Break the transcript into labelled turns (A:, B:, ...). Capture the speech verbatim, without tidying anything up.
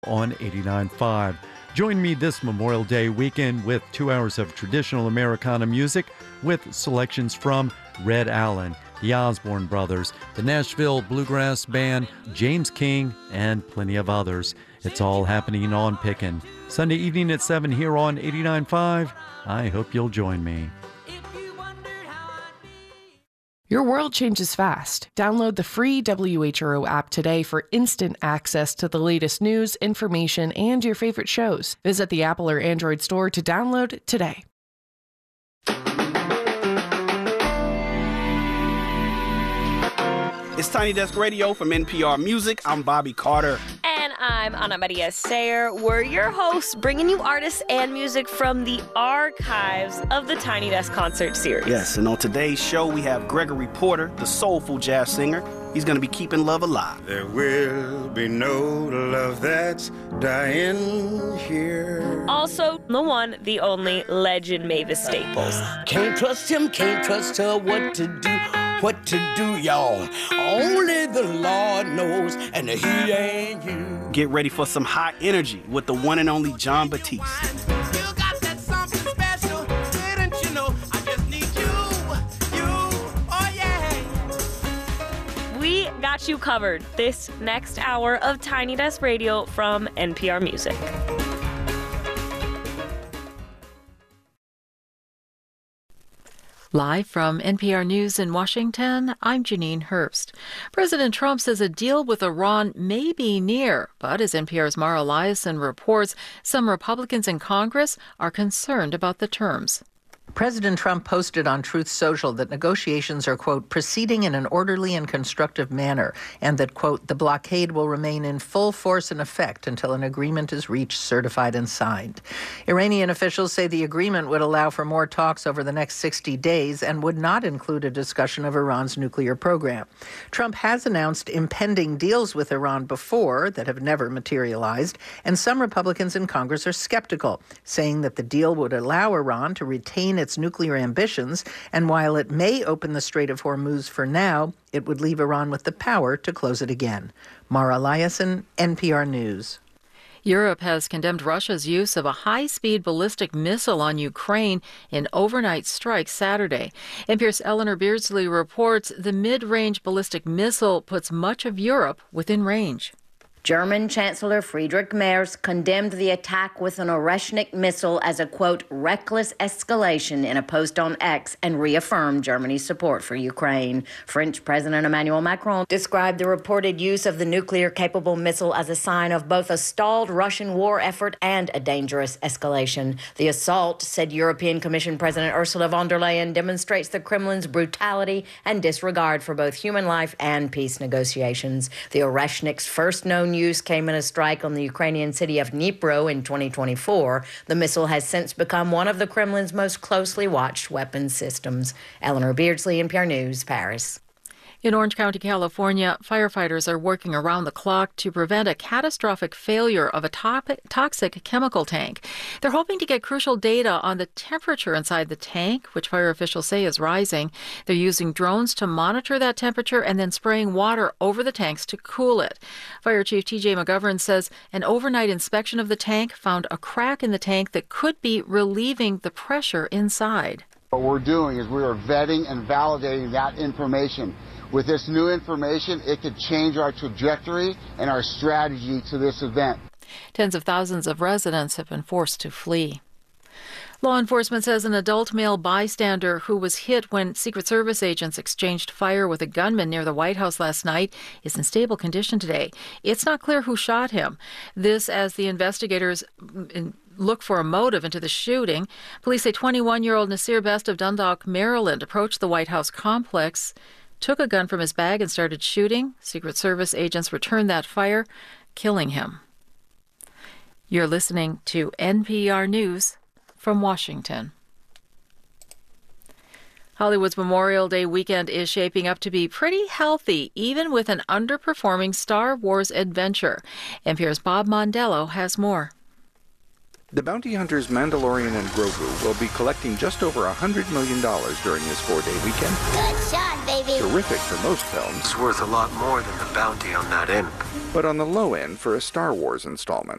A: on eighty-nine point five. Join me this Memorial Day weekend with two hours of traditional Americana music with selections from Red Allen, the Osborne Brothers, the Nashville Bluegrass Band, James King, and plenty of others. It's all happening on Pickin'. Sunday evening at seven here on eighty-nine point five. I hope you'll join me.
B: Your world changes fast. Download the free W H R O app today for instant access to the latest news, information, and your favorite shows. Visit the Apple or Android store to download today.
C: It's Tiny Desk Radio from N P R Music. I'm Bobby Carter.
D: And I'm Ana Maria Sayer. We're your hosts, bringing you artists and music from the archives of the Tiny Desk Concert Series.
C: Yes, and on today's show, we have Gregory Porter, the soulful jazz singer. He's going to be keeping love alive.
E: There will be no love that's dying here.
D: Also, the one, the only, legend Mavis Staples.
F: Can't trust him, can't trust her, what to do, what to do, y'all. Only the Lord knows, and he ain't you.
C: Get ready for some hot energy with the one and only Jon Batiste.
G: You got that something special, didn't you know? I just need you, you, oh yeah.
D: We got you covered this next hour of Tiny Desk Radio from N P R Music.
H: Live from N P R News in Washington, I'm Janine Herbst. President Trump says a deal with Iran may be near, but as N P R's Mara Liasson reports, some Republicans in Congress are concerned about the terms.
I: President Trump posted on Truth Social that negotiations are, quote, proceeding in an orderly and constructive manner, and that, quote, the blockade will remain in full force and effect until an agreement is reached, certified, and signed. Iranian officials say the agreement would allow for more talks over the next sixty days and would not include a discussion of Iran's nuclear program. Trump has announced impending deals with Iran before that have never materialized, and some Republicans in Congress are skeptical, saying that the deal would allow Iran to retain its nuclear ambitions, and while it may open the Strait of Hormuz for now, it would leave Iran with the power to close it again. Mara Liasson, N P R News.
H: Europe has condemned Russia's use of a high-speed ballistic missile on Ukraine in overnight strikes Saturday. N P R's Eleanor Beardsley reports the mid-range ballistic missile puts much of Europe within range.
J: German Chancellor Friedrich Merz condemned the attack with an Oreshnik missile as a, quote, reckless escalation in a post on X and reaffirmed Germany's support for Ukraine. French President Emmanuel Macron described the reported use of the nuclear-capable missile as a sign of both a stalled Russian war effort and a dangerous escalation. The assault, said European Commission President Ursula von der Leyen, demonstrates the Kremlin's brutality and disregard for both human life and peace negotiations. The Oreshnik's first known use came in a strike on the Ukrainian city of Dnipro in twenty twenty-four. The missile has since become one of the Kremlin's most closely watched weapons systems. Eleanor Beardsley, N P R News, Paris.
H: In Orange County, California, firefighters are working around the clock to prevent a catastrophic failure of a top- toxic chemical tank. They're hoping to get crucial data on the temperature inside the tank, which fire officials say is rising. They're using drones to monitor that temperature and then spraying water over the tanks to cool it. Fire Chief T J McGovern says an overnight inspection of the tank found a crack in the tank that could be relieving the pressure inside.
K: What we're doing is we are vetting and validating that information. With this new information, it could change our trajectory and our strategy to this event.
H: Tens of thousands of residents have been forced to flee. Law enforcement says an adult male bystander who was hit when Secret Service agents exchanged fire with a gunman near the White House last night is in stable condition today. It's not clear who shot him. This as the investigators look for a motive into the shooting. Police say twenty-one-year-old Nasir Best of Dundalk, Maryland, approached the White House complex, took a gun from his bag and started shooting. Secret Service agents returned that fire, killing him. You're listening to N P R News from Washington. Hollywood's Memorial Day weekend is shaping up to be pretty healthy, even with an underperforming Star Wars adventure. N P R's Bob Mondello has more.
L: The bounty hunters Mandalorian and Grogu will be collecting just over one hundred million dollars during this four-day weekend.
M: Good shot, baby.
L: Terrific for most films.
N: It's worth a lot more than the bounty on that imp.
L: But on the low end for a Star Wars installment.